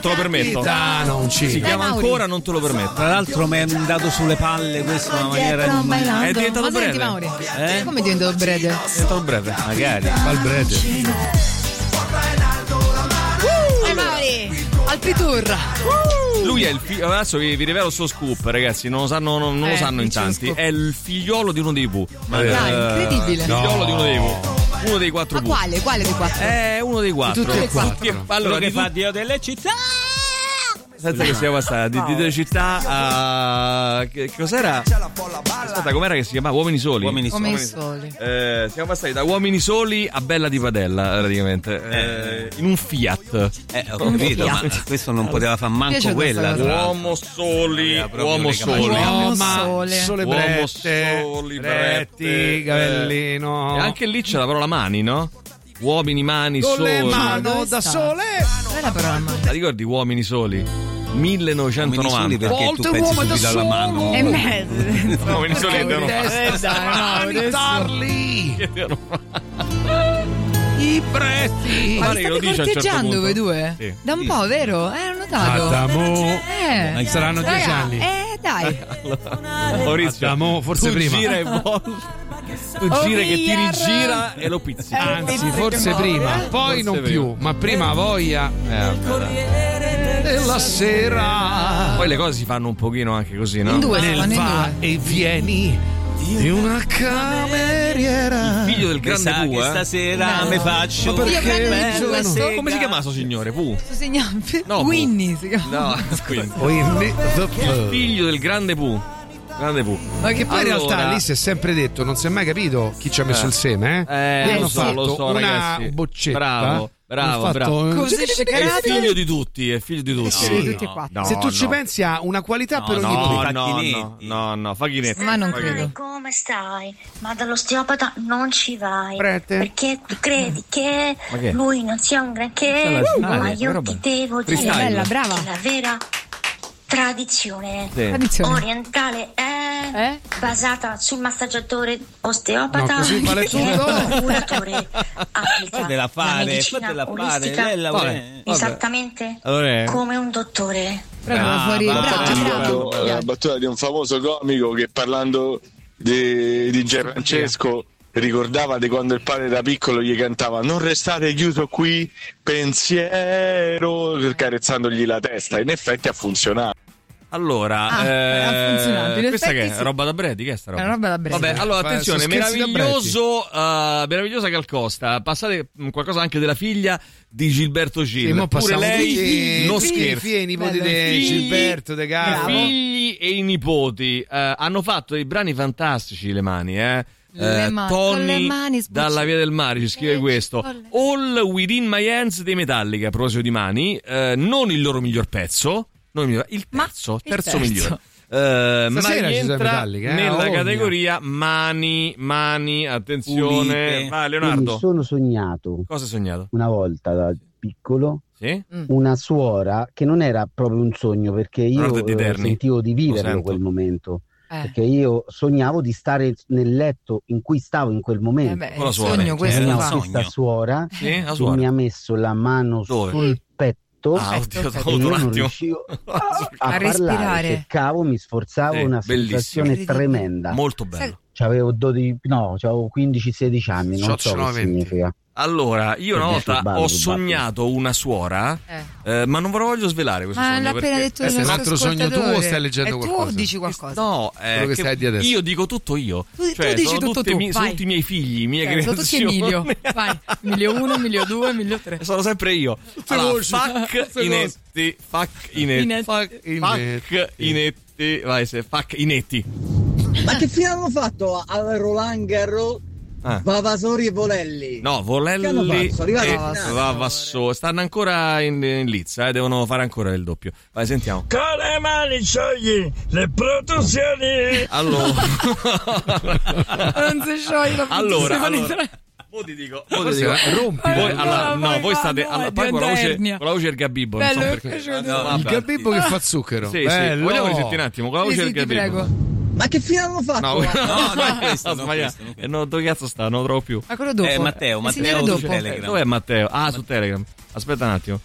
te lo permetto. Si chiama ancora, non te lo permetto. Tra l'altro mi è andato sulle palle questo in una maniera. È diventato Ma senti, breve. Mauri, come è diventato breve? È diventato breve. Magari. Fa il breve. Mauri, al Piturra. Lui è il figlio. Adesso vi rivelo il suo scoop, ragazzi. Non lo sanno in tanti. È il figliolo di uno dei Pooh. Dai, incredibile. Figliolo di uno dei Pooh. Uno dei 4 Ma Pooh. quale dei 4? È uno dei 4. Tutti e 4. Allora, Che fa Dio delle città. senza che sia passata di delle città a che cos'era? Aspetta, com'era che si chiamava? Uomini Soli. Uomini Soli. Siamo passati da Uomini Soli a Bella di Padella, praticamente, in un Fiat. Ho capito, ma questo non poteva far manco quella. Uomo Soli, Uomo Soli. Sole Soli, Bretti, Gavellino. E anche lì c'è la parola mani, no? Uomini, mani, con soli. le mano da sole. Qual è la parola mani? La ricordi Uomini Soli? 1990. Perché Volte tu pensi uomo da subito alla mano. solo. E mezzo. Uomini Soli devono aiutarli. I prezzi. Ma Pare vi che lo state dice a un certo corteggiando punto. voi due? Sì. Da un po', vero? Ho notato. Adamo. Ma saranno 10 anni. Dai. Maurizio, Adamo, forse tu prima. gira e tu gira che ti rigira e lo pizzica. Anzi, forse prima, poi non più, ma prima voglia. Della sera. Poi le cose si fanno un pochino anche così, no? In due, Nel fanno in va due. e vieni di una cameriera. Figlio del grande Sa che Pooh, stasera mi faccio. Ma perché bella sega. Come si chiama sto signore? Pooh? No, Winnie si chiama. No, quindi. Figlio del grande Pooh. Grande Pooh. Ma che poi in Allora- realtà lì si è sempre detto, non si è mai capito chi ci ha messo il seme, lo hanno so, fatto lo so, una ragazzi. boccetta. Bravo, hanno fatto- Così È shakerato. figlio di tutti, è figlio di tutti. Sì, tutti e quattro. Se tu ci pensi ha una qualità per ogni No, Facchinetti. Ma non Mare, credo. come stai? Ma dall'osteopata non ci vai. Prete. Perché tu credi che Ma che? lui non sia un granché? Ma Ma che io roba? ti devo dire Freestyle. Bella, brava. che la vera tradizione Tradizione. orientale è basata sul massaggiatore osteopata No, così vale che il tutto. curatore applica Fatela la fare, medicina fatela fare. olistica Lei la Vabbè. esattamente Allora, come un dottore. Proprio fuori. Bravo. La battuta di un famoso comico che parlando di Gianfrancesco ricordava di quando il padre da piccolo gli cantava "Non restare chiuso qui, pensiero", carezzandogli la testa. In effetti ha funzionato. allora, ha funzionato. In questa che effetti è? sì. Roba da Bredi? Che è sta roba? È una roba da Bredi. Vabbè, allora attenzione, Sono scherzi da meravigliosa Gal Costa. Passate qualcosa anche della figlia di Gilberto Gil. Sì, mo Pure passiamo lei tutti non figli, scherza. figli e nipoti Bello. di Figli- Gilberto De Garo. Figli e i nipoti hanno fatto dei brani fantastici, le mani, Le mani, con le Tony mani sbucciate. dalla Via del Mare ci scrive questo. All Within My Hands dei Metallica, a proposito di mani, non il loro miglior pezzo, il terzo migliore. Ma Stasera ci sono rientra Metallica, nella ovvio. categoria mani, attenzione. Pulite. Vai Io mi Leonardo, sono sognato cosa hai sognato? una volta da piccolo Sì? una suora che non era proprio un sogno, perché io Leonardo Di Terni. sentivo di Lo viverlo sento. quel momento, perché io sognavo di stare nel letto in cui stavo in quel momento. Beh, Con la il suora. sogno questo Era Sognavo fa. sogno. questa suora Sì, la che suora. mi ha messo la mano Dove? sul petto Ah, oddio, ho e avuto io un non attimo. riuscivo a respirare. parlare, cercavo, mi sforzavo, Sì, una bellissimo. sensazione tremenda. Molto bello. C'avevo 15-16 anni, non so che 20. significa. Allora, io una Che volta dici, ho ballo, sognato una suora, ma non ve lo voglio svelare questo Ma sogno. l'ha appena perché- detto È il un nostro altro sogno tuo o ascoltatore. stai leggendo È qualcosa? tu o dici qualcosa? No, Quello che che stai di adesso. io dico tutto io. Tu Cioè, dici sono tutto tutti tu, sono vai. tutti i miei figli, i miei Sono tutti creazioni. Emilio. Vai, Emilio 1, Emilio 2, Emilio 3. Sono sempre io. Allora, voci. fuck Tutte inetti, fuck inetti, vai se fuck inetti. Ma che fine hanno fatto al Roland Garros Vavasori e Volelli? No, Che hanno Volelli fatto? Sono arrivati e in finale. Vavassò stanno ancora in Liz, devono fare ancora il doppio. Vai, sentiamo. Con le mani sciogli le produzioni. Allora, Non si scioglie la allora, produzione. mo ti dico, Rompi. voi, allora, vai, voi state vai, poi con la diventa voce ernia. del Gabibbo, non so Bello, perché. mi è piaciuto. Il Gabibbo che fa zucchero. Sì, Bello. vogliamo risetti un attimo con la voce del Sì, ti Gabibbo. prego. Ma che fine hanno fatto? No, non è questo, ho non sbagliato. questo, non No, dove cazzo sta? Non lo trovo più. Ma quello dopo. Matteo Il signore su dopo. Telegram. Dov'è Matteo? Ah, su Telegram. Aspetta un attimo.